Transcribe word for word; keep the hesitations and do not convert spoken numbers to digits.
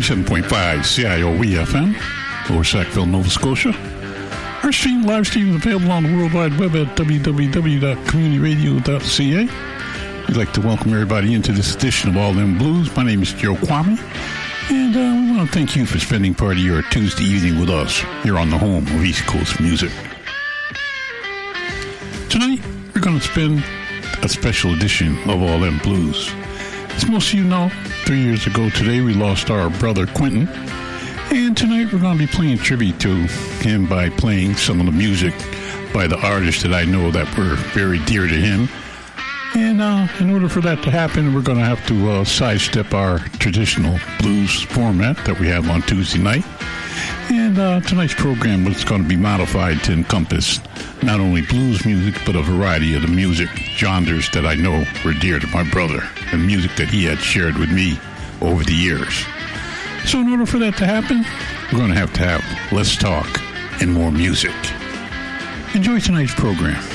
ninety-seven point five C I O E F M, Lower Sackville, Nova Scotia. Our stream, live stream is available on the World Wide Web at w w w dot community radio dot c a. We'd like to welcome everybody into this edition of All Them Blues. My name is Joe Kwame, and uh, we want to thank you for spending part of your Tuesday evening with us here on the home of East Coast music. Tonight, we're going to spend a special edition of All Them Blues. As most of you know, three years ago today, we lost our brother Quentin, and tonight we're going to be playing tribute to him by playing some of the music by the artists that I know that were very dear to him. And uh, in order for that to happen, we're going to have to uh, sidestep our traditional blues format that we have on Tuesday night. And uh, tonight's program was going to be modified to encompass not only blues music, but a variety of the music genres that I know were dear to my brother, and music that he had shared with me over the years. So in order for that to happen, we're going to have to have less talk and more music. Enjoy tonight's program.